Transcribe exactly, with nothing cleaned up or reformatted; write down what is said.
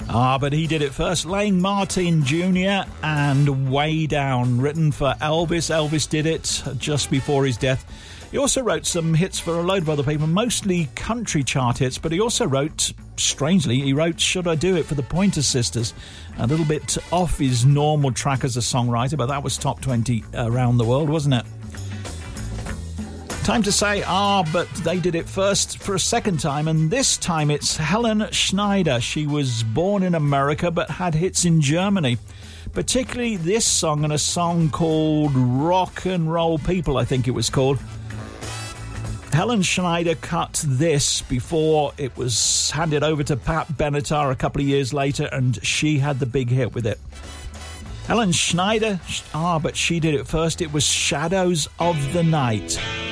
Ah, but he did it first. Laying Martin Junior and Way Down, written for Elvis. Elvis did it just before his death. He also wrote some hits for a load of other people, mostly country chart hits, but he also wrote, strangely, he wrote Should I Do It for the Pointer Sisters, a little bit off his normal track as a songwriter, but that was top twenty around the world, wasn't it? Time to say, ah, but they did it first for a second time, and this time it's Helen Schneider. She was born in America but had hits in Germany, particularly this song and a song called Rock and Roll People, I think it was called. Helen Schneider cut this before it was handed over to Pat Benatar a couple of years later, and she had the big hit with it. Helen Schneider, ah, but she did it first. It was Shadows of the Night.